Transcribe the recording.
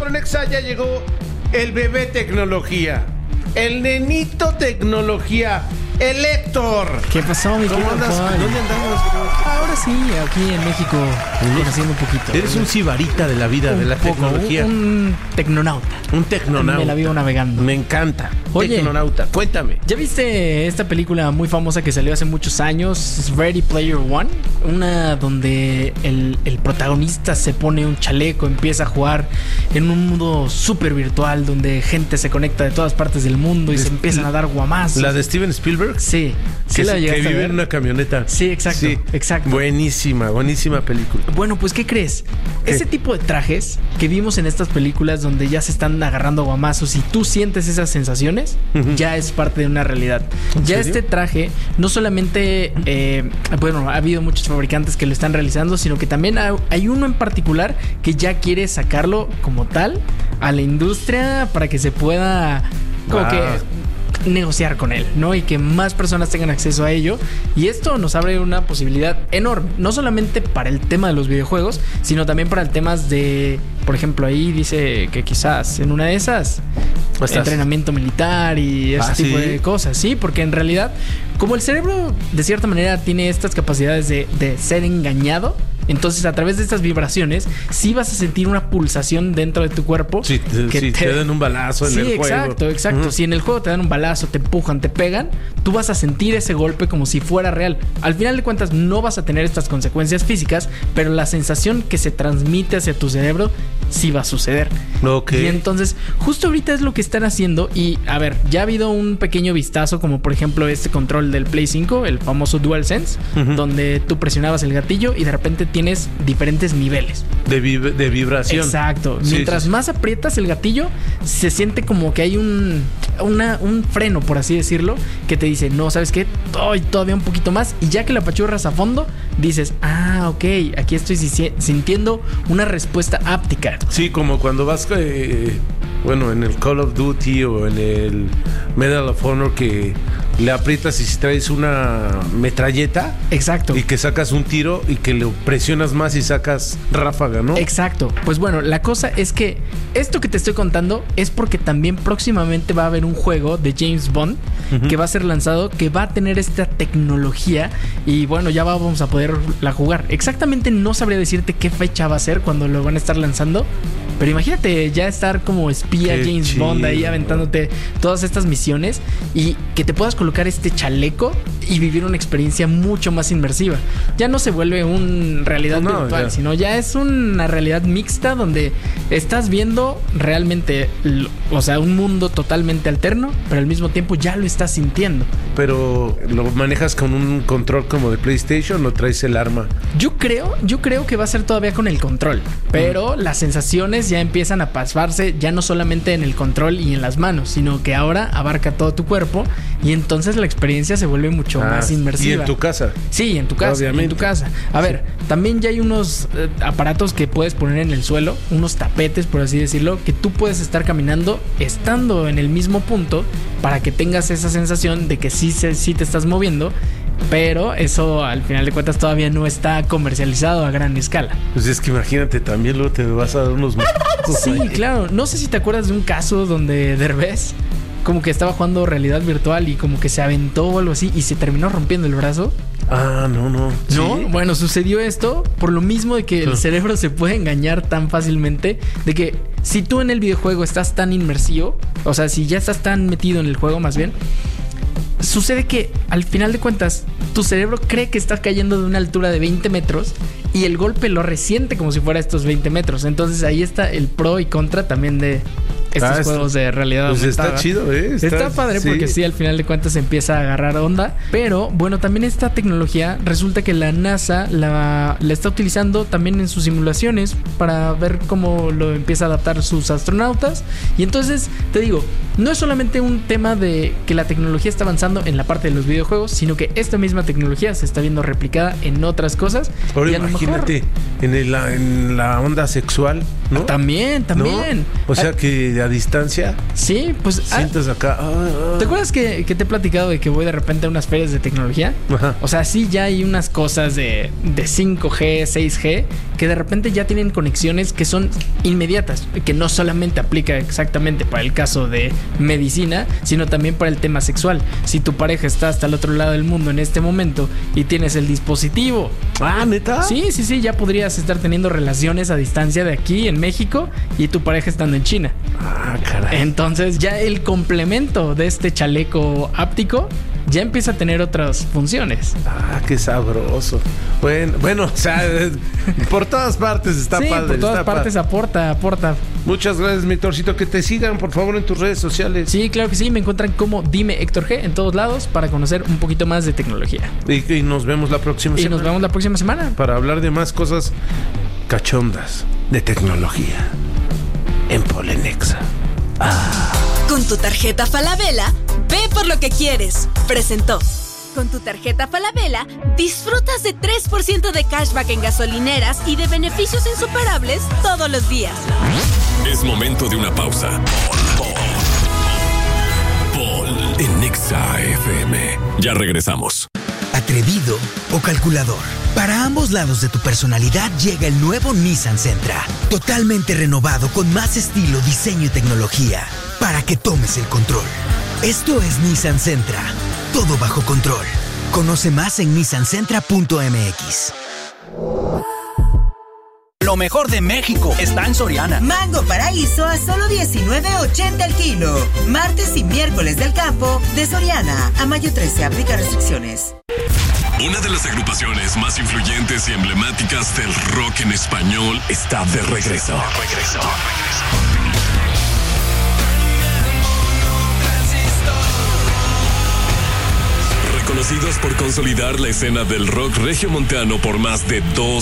en Exa ya llegó el bebé tecnología, el nenito tecnología, el Héctor. ¿Qué pasó, mi ¿Cómo andas? ¿Dónde andamos? Ahora sí, aquí en México, conociendo un poquito. Eres un sibarita de la vida, de la tecnología. Un tecnonauta. Un tecnonauta. Me la vivo navegando. Me encanta. Oye, tecnonauta, cuéntame. ¿Ya viste esta película muy famosa que salió hace muchos años, Ready Player One? Una donde el protagonista se pone un chaleco, empieza a jugar en un mundo súper virtual donde gente se conecta de todas partes del mundo y se empiezan a dar guamazos. ¿La de Steven Spielberg? Sí. Que, la que vive en una camioneta. Sí, exacto. Sí. Exacto. Buenísima película. Bueno, pues, ¿qué crees? ¿Qué? Ese tipo de trajes que vimos en estas películas donde ya se están agarrando guamazos y tú sientes esas sensaciones, ya es parte de una realidad. Ya serio? Este traje, no solamente, ha habido muchos fabricantes que lo están realizando, sino que también hay uno en particular que ya quiere sacarlo como tal a la industria para que se pueda que negociar con él, ¿no? Y que más personas tengan acceso a ello. Y esto nos abre una posibilidad enorme, no solamente para el tema de los videojuegos, sino también para el tema de, por ejemplo, ahí dice que quizás en una de esas entrenamiento militar y ese tipo de cosas, sí, porque en realidad, como el cerebro de cierta manera tiene estas capacidades de ser engañado, entonces a través de estas vibraciones sí vas a sentir una pulsación dentro de tu cuerpo. Sí, te dan un balazo en el juego. Exacto. Si en el juego te dan un balazo, te empujan, te pegan, tú vas a sentir ese golpe como si fuera real. Al final de cuentas no vas a tener estas consecuencias físicas, pero la sensación que se transmite hacia tu cerebro sí va a suceder. Okay. Y entonces justo ahorita es lo que están haciendo. Y a ver, ya ha habido un pequeño vistazo, como por ejemplo este control del Play 5, el famoso DualSense, donde tú presionabas el gatillo y de repente tienes diferentes niveles de vibración. Exacto. Mientras más aprietas el gatillo, se siente como que hay un freno, por así decirlo, que te dice, no, ¿sabes qué? Todavía un poquito más. Y ya que la apachurras a fondo, dices, ok, aquí estoy sintiendo una respuesta áptica. Sí, como cuando vas en el Call of Duty o en el Medal of Honor, que le aprietas y si traes una metralleta. Exacto. Y que sacas un tiro y que lo presionas más y sacas ráfaga, ¿no? Exacto. Pues bueno, la cosa es que esto que te estoy contando es porque también próximamente va a haber un juego de James Bond que va a ser lanzado, que va a tener esta tecnología y bueno, ya vamos a poderla jugar. Exactamente no sabría decirte qué fecha va a ser cuando lo van a estar lanzando, pero imagínate ya estar como espía James Bond ahí aventándote todas estas misiones y que te puedas colocar este chaleco y vivir una experiencia mucho más inmersiva. Ya no se vuelve una realidad virtual, sino ya es una realidad mixta donde estás viendo realmente, un mundo totalmente alterno, pero al mismo tiempo ya lo estás sintiendo. Pero ¿lo manejas con un control como de PlayStation o traes el arma? Yo creo que va a ser todavía con el control, pero las sensaciones ya empiezan a pasarse ya no solamente en el control y en las manos, sino que ahora abarca todo tu cuerpo y entonces la experiencia se vuelve mucho más inmersiva. ¿Y en tu casa? Sí, en tu casa. Obviamente. En tu casa. A ver, también ya hay unos aparatos que puedes poner en el suelo, unos tapetes, por así decirlo, que tú puedes estar caminando estando en el mismo punto para que tengas esa sensación de que sí te estás moviendo. Pero eso al final de cuentas todavía no está comercializado a gran escala. Pues es que imagínate, también luego te vas a dar unos Sí, claro. No sé si te acuerdas de un caso donde Derbez como que estaba jugando realidad virtual y como que se aventó o algo así y se terminó rompiendo el brazo. No. ¿Sí? ¿No? Bueno, sucedió esto por lo mismo de que el cerebro se puede engañar tan fácilmente, de que si tú en el videojuego estás tan inmersivo, o sea, si ya estás tan metido en el juego más bien, sucede que al final de cuentas tu cerebro cree que estás cayendo de una altura de 20 metros y el golpe lo resiente como si fuera estos 20 metros. Entonces ahí está el pro y contra también de estos juegos de realidad aumentada. Está chido, Está padre porque sí, al final de cuentas se empieza a agarrar onda. Pero bueno, también esta tecnología resulta que la NASA la está utilizando también en sus simulaciones para ver cómo lo empieza a adaptar sus astronautas. Y entonces, te digo, no es solamente un tema de que la tecnología está avanzando en la parte de los videojuegos, sino que esta misma tecnología se está viendo replicada en otras cosas. Ahora imagínate, en la onda sexual, ¿no? También. ¿No? O sea, que media distancia. Sí, pues... Sientes acá... ¿Te acuerdas que te he platicado de que voy de repente a unas ferias de tecnología? Ajá. O sea, sí, ya hay unas cosas de 5G, 6G, que de repente ya tienen conexiones que son inmediatas, que no solamente aplica exactamente para el caso de medicina, sino también para el tema sexual. Si tu pareja está hasta el otro lado del mundo en este momento y tienes el dispositivo... Ah, ¿neta? Sí, ya podrías estar teniendo relaciones a distancia de aquí en México y tu pareja estando en China. Ah, caray. Entonces ya el complemento de este chaleco áptico ya empieza a tener otras funciones. Ah, qué sabroso. Bueno, o sea, por todas partes está padre. Por todas partes aporta. Muchas gracias, mi Héctorcito. Que te sigan, por favor, en tus redes sociales. Sí, claro que sí. Me encuentran como Dime Héctor G en todos lados para conocer un poquito más de tecnología. Y nos vemos la próxima semana. Nos vemos la próxima semana. Para hablar de más cosas cachondas de tecnología en Polenexa. Con tu tarjeta Falabella, ve por lo que quieres. Presentó. Con tu tarjeta Falabella, disfrutas de 3% de cashback en gasolineras y de beneficios insuperables todos los días. Es momento de una pausa. Pol en Nexa FM. Ya regresamos. ¿Atrevido o calculador? Para ambos lados de tu personalidad llega el nuevo Nissan Sentra. Totalmente renovado con más estilo, diseño y tecnología. Para que tomes el control. Esto es Nissan Sentra. Todo bajo control. Conoce más en nissansentra.mx. Lo mejor de México está en Soriana. Mango Paraíso a solo $19.80 el kilo. Martes y miércoles del campo de Soriana. A mayo 13 aplica restricciones. Una de las agrupaciones más influyentes y emblemáticas del rock en español está de regreso. Reconocidos por consolidar la escena del rock regiomontano por más de 2